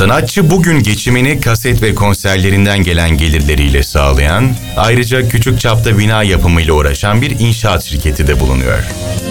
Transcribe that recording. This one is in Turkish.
Sanatçı bugün geçimini kaset ve konserlerinden gelen gelirleriyle sağlayan, ayrıca küçük çapta bina yapımıyla uğraşan bir inşaat şirketi de bulunuyor.